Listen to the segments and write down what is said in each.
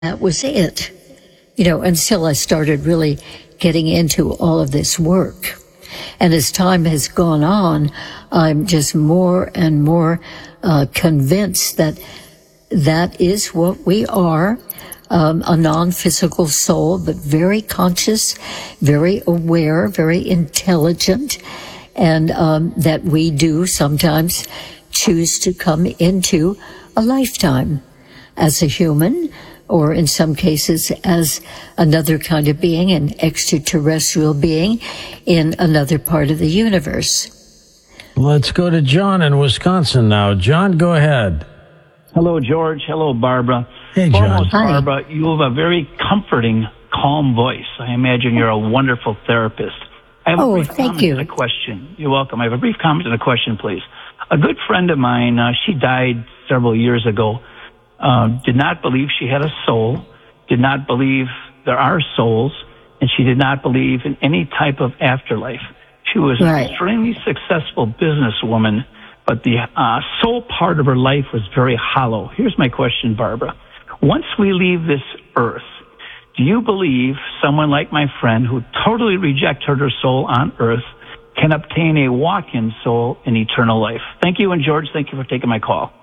that was it, until I started really getting into all of this work. And as time has gone on, I'm just more and more convinced that that is what we are, a non-physical soul, but very conscious, very aware, very intelligent, and that we do sometimes choose to come into a lifetime as a human, or in some cases as another kind of being, an extraterrestrial being in another part of the universe. Let's go to John in Wisconsin now. John, go ahead. Hello, George. Hello, Barbara. Hey, John. Foremost, Hi. Barbara, you have a very comforting, calm voice. I imagine you're a wonderful therapist. I have a brief thank comment you. and a question. You're welcome. I have a brief comment and a question, please. A good friend of mine, she died several years ago, did not believe she had a soul, did not believe there are souls, and she did not believe in any type of afterlife. She was an extremely successful businesswoman, but the soul part of her life was very hollow. Here's my question, Barbara. Once we leave this earth, do you believe someone like my friend who totally rejected her soul on earth can obtain a walk-in soul in eternal life? Thank you, and George, thank you for taking my call.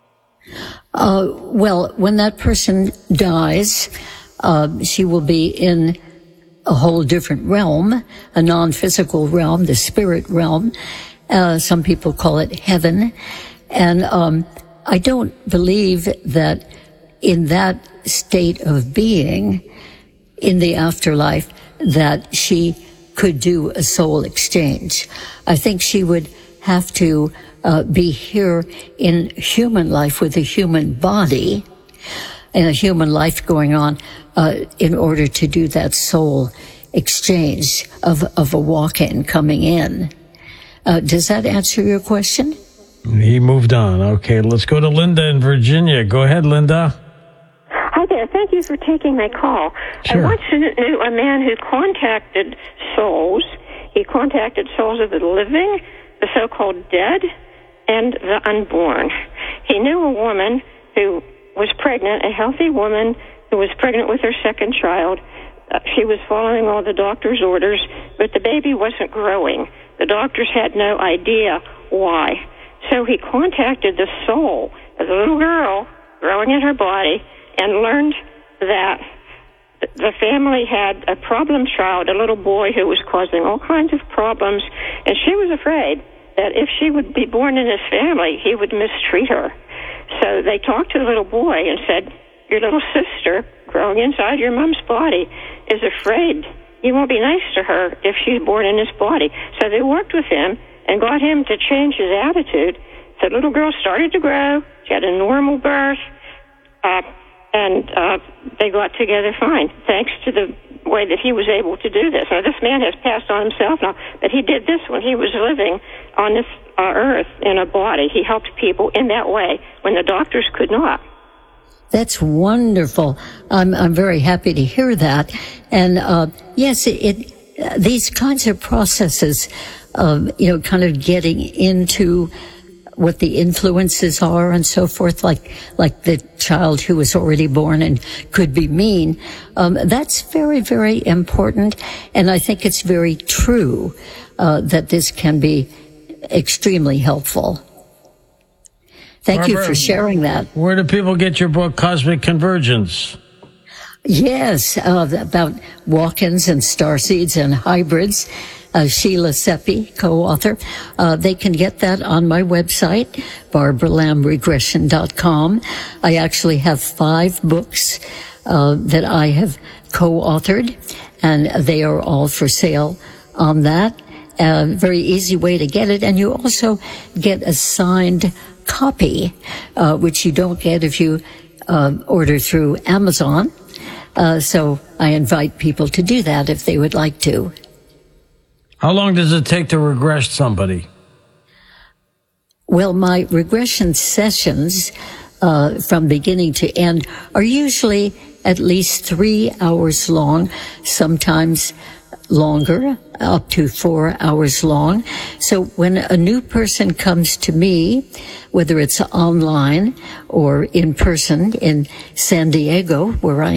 Well, when that person dies, she will be in a whole different realm, a non-physical realm, the spirit realm. Some people call it heaven. And I don't believe that in that state of being, in the afterlife, that she could do a soul exchange. I think she would have to be here in human life with a human body and a human life going on in order to do that soul exchange of a walk-in coming in. Does that answer your question? He moved on. Okay, let's go to Linda in Virginia. Go ahead, Linda. Hi there. Thank you for taking my call. Sure. I once knew a man who contacted souls. He contacted souls of the living, the so-called dead, and the unborn. He knew a woman who was pregnant, a healthy woman who was pregnant with her second child. She was following all the doctor's orders, but the baby wasn't growing. The doctors had no idea why. So he contacted the soul of the little girl growing in her body and learned that the family had a problem child, a little boy who was causing all kinds of problems, and she was afraid that if she would be born in his family, he would mistreat her. So they talked to the little boy and said, your little sister growing inside your mom's body is afraid you won't be nice to her if she's born in his body. So they worked with him and got him to change his attitude. The little girl started to grow. She had a normal birth, and they got together fine, thanks to the way that he was able to do this. Now, this man has passed on himself now, but he did this when he was living on this earth in a body. He helped people in that way when the doctors could not. That's wonderful. I'm very happy to hear that. And yes, these kinds of processes, kind of getting into what the influences are and so forth, like the child who was already born and could be mean. That's very, very important. And I think it's very true that this can be extremely helpful. Thank you for sharing that. Where do people get your book, Cosmic Convergence? Yes, about walk-ins and starseeds and hybrids. Sheila Seppi, co-author. They can get that on my website, barbaralamregression.com. I actually have 5 books that I have co-authored, and they are all for sale on that. Very easy way to get it. And you also get a signed copy, which you don't get if you order through Amazon. So I invite people to do that if they would like to. How long does it take to regress somebody? Well, my regression sessions from beginning to end are usually at least 3 hours long, sometimes longer, up to 4 hours long. So when a new person comes to me, whether it's online or in person in San Diego, where I